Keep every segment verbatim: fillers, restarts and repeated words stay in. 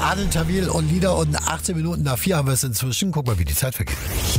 Adel Tawil und Lieder und achtzehn Minuten nach vier haben wir es inzwischen. Guck mal, wie die Zeit vergeht.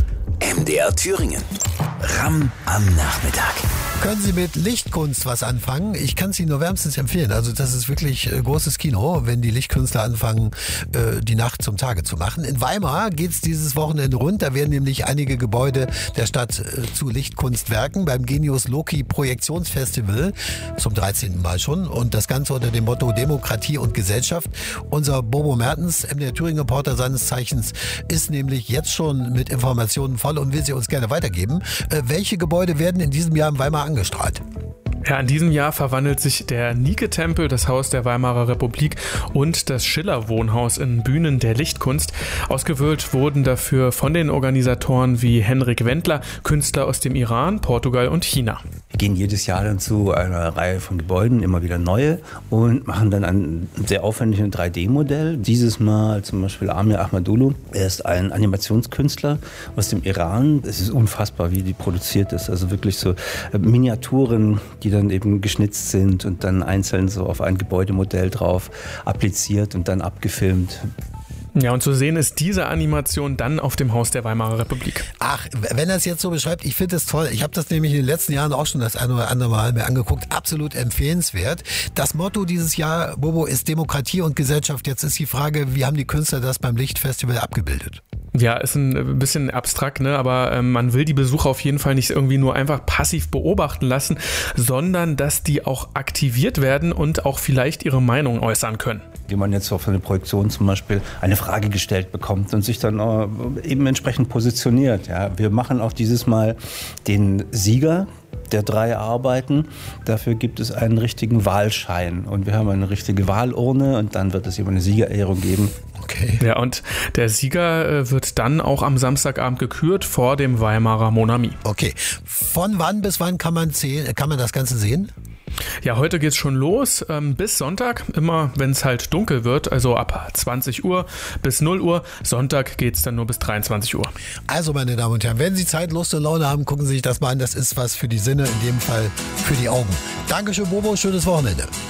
M D R Thüringen. Ramm am Nachmittag. Können Sie mit Lichtkunst was anfangen? Ich kann es Ihnen nur wärmstens empfehlen. Also das ist wirklich äh, großes Kino, wenn die Lichtkünstler anfangen, äh, die Nacht zum Tage zu machen. In Weimar geht's dieses Wochenende rund. Da werden nämlich einige Gebäude der Stadt äh, zu Lichtkunstwerken beim Genius Loci Projektionsfestival zum dreizehnten Mal schon. Und das Ganze unter dem Motto Demokratie und Gesellschaft. Unser Bobo Mertens, M D R Thüringen Reporter seines Zeichens, ist nämlich jetzt schon mit Informationen voll und will sie uns gerne weitergeben. Äh, welche Gebäude werden in diesem Jahr in Weimar angestrahlt? Ja, in diesem Jahr verwandelt sich der Nike-Tempel, das Haus der Weimarer Republik und das Schiller-Wohnhaus in Bühnen der Lichtkunst. Ausgewählt wurden dafür von den Organisatoren wie Henrik Wendler Künstler aus dem Iran, Portugal und China. Wir gehen jedes Jahr dann zu einer Reihe von Gebäuden, immer wieder neue, und machen dann ein sehr aufwendiges drei D Modell. Dieses Mal zum Beispiel Amir Ahmadulu. Er ist ein Animationskünstler aus dem Iran. Es ist unfassbar, wie die produziert ist. Also wirklich so Miniaturen, die dann eben geschnitzt sind und dann einzeln so auf ein Gebäudemodell drauf appliziert und dann abgefilmt. Ja, und zu sehen ist diese Animation dann auf dem Haus der Weimarer Republik. Ach, wenn er es jetzt so beschreibt, ich finde es toll. Ich habe das nämlich in den letzten Jahren auch schon das ein oder andere Mal mir angeguckt. Absolut empfehlenswert. Das Motto dieses Jahr, Bobo, ist Demokratie und Gesellschaft. Jetzt ist die Frage, wie haben die Künstler das beim Lichtfestival abgebildet? Ja, ist ein bisschen abstrakt, ne? Aber ähm, man will die Besucher auf jeden Fall nicht irgendwie nur einfach passiv beobachten lassen, sondern dass die auch aktiviert werden und auch vielleicht ihre Meinung äußern können. Wie man jetzt auf eine Projektion zum Beispiel eine Frage gestellt bekommt und sich dann äh, eben entsprechend positioniert. Ja. Wir machen auch dieses Mal den Sieger der drei Arbeiten. Dafür gibt es einen richtigen Wahlschein und wir haben eine richtige Wahlurne und dann wird es eben eine Siegerehrung geben. Okay. Ja, und der Sieger äh, wird dann auch am Samstagabend gekürt vor dem Weimarer Monami. Okay. Von wann bis wann kann man, sehen, kann man das Ganze sehen? Ja, heute geht's schon los, ähm, bis Sonntag, immer wenn es halt dunkel wird, also ab zwanzig Uhr bis null Uhr. Sonntag geht's dann nur bis dreiundzwanzig Uhr. Also, meine Damen und Herren, wenn Sie Zeit, Lust und Laune haben, gucken Sie sich das mal an. Das ist was für die Sinne, in dem Fall für die Augen. Dankeschön, Bobo, schönes Wochenende.